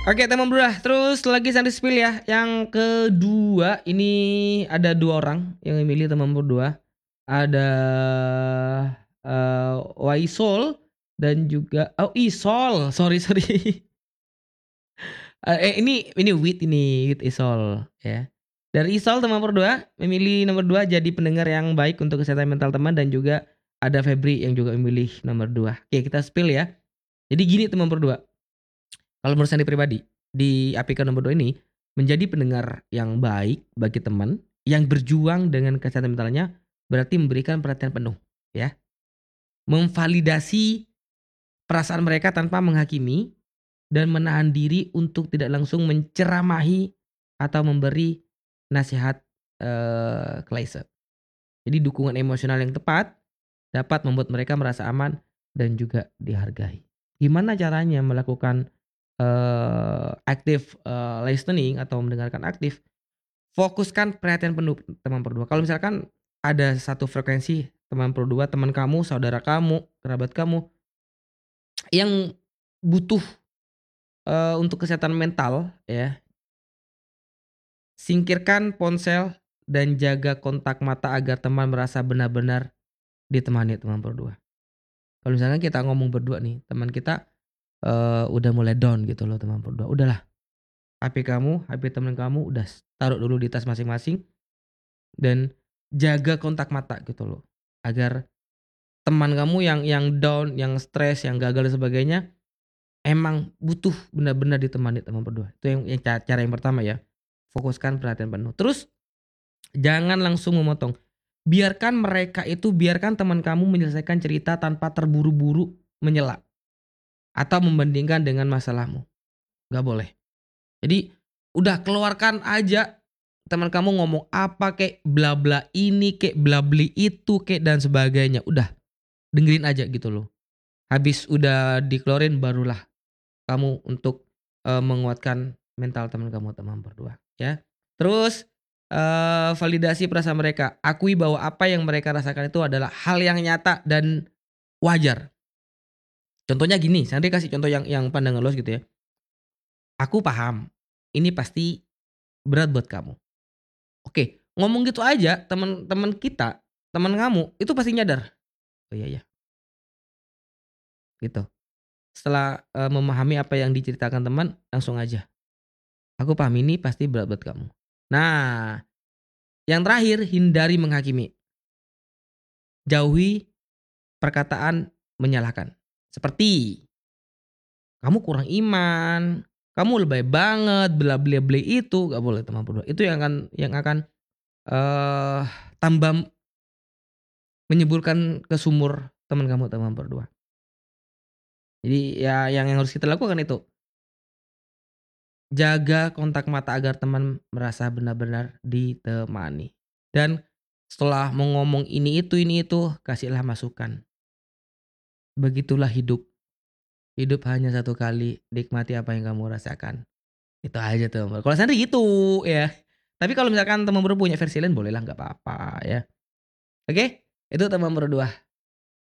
Oke, teman berdua. Terus lagi Sandy spill ya. Yang kedua ini ada 2 orang yang memilih teman berdua. Ada Waisol dan juga Isol. Sorry, sorry. Ini Wit Isol ya. Dari Isol teman berdua memilih nomor 2 jadi pendengar yang baik untuk kesehatan mental teman, dan juga ada Febri yang juga memilih nomor 2. Oke, kita spill ya. Jadi gini teman berdua. Kalau menurut Sandy pribadi, di APK nomor 2 ini menjadi pendengar yang baik bagi teman yang berjuang dengan kesehatan mentalnya, berarti memberikan perhatian penuh ya. Memvalidasi perasaan mereka tanpa menghakimi dan menahan diri untuk tidak langsung menceramahi atau memberi nasihat kleise. Jadi dukungan emosional yang tepat dapat membuat mereka merasa aman dan juga dihargai. Gimana caranya melakukan active listening atau mendengarkan aktif? Fokuskan perhatian penuh teman berdua. Kalau misalkan ada satu frekuensi teman berdua, teman kamu, saudara kamu, kerabat kamu yang butuh untuk kesehatan mental ya, singkirkan ponsel dan jaga kontak mata agar teman merasa benar-benar ditemani teman berdua. Kalau misalkan kita ngomong berdua nih, teman kita udah mulai down gitu loh teman berdua, udahlah HP kamu, HP teman kamu udah taruh dulu di tas masing-masing dan jaga kontak mata gitu loh. Agar teman kamu yang down, yang stres, yang gagal dan sebagainya emang butuh benar-benar ditemani teman berdua. Itu yang cara yang pertama ya. Fokuskan perhatian penuh. Terus jangan langsung memotong. Biarkan teman kamu menyelesaikan cerita tanpa terburu-buru menyela atau membandingkan dengan masalahmu. Gak boleh. Jadi udah keluarkan aja, teman kamu ngomong apa kek, bla bla ini kek, bla bli itu kek dan sebagainya. Udah dengerin aja gitu loh. Habis udah dikeluarin barulah kamu untuk menguatkan mental teman berdua ya. Terus validasi perasaan mereka. Akui bahwa apa yang mereka rasakan itu adalah hal yang nyata dan wajar. Contohnya gini, Sandri kasih contoh yang pandangan luas gitu ya. Aku paham, ini pasti berat buat kamu. Oke, ngomong gitu aja, teman-teman kita, teman kamu itu pasti nyadar. Oh iya ya, gitu. Setelah memahami apa yang diceritakan teman, langsung aja. Aku paham ini pasti berat buat kamu. Nah, yang terakhir hindari menghakimi. Jauhi perkataan menyalahkan. Seperti kamu kurang iman, kamu lebay banget, bla bla bla itu gak boleh teman berdua. Itu yang akan eh tambah menyeburkan ke sumur teman berdua. Jadi ya yang harus kita lakukan itu, jaga kontak mata agar teman merasa benar-benar ditemani. Dan setelah mau ngomong ini itu, kasihlah masukan. Begitulah hidup. Hidup hanya satu kali, nikmati apa yang kamu rasakan. Itu aja tuh. Kalau Sandri gitu ya. Tapi kalau misalkan teman baru punya versi lain bolehlah nggak apa-apa ya. Oke? Itu teman berdua.